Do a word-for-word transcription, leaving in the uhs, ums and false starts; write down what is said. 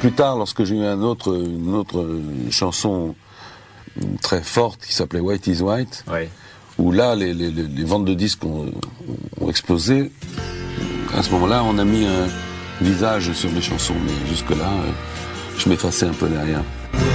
plus tard, lorsque j'ai eu un autre, une autre chanson très forte qui s'appelait White is White, ouais. où là, les, les, les ventes de disques ont, ont explosé. À ce moment-là, on a mis un visage sur mes chansons, mais jusque-là, je m'effaçais un peu derrière.